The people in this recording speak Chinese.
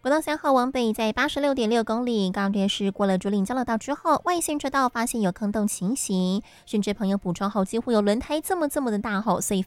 国道3号往北在86.6公里，刚烈士过了竹岭交流道之后，外线车道发现有坑洞情形，甚至朋友补充后几乎有轮胎这么的大吼，所以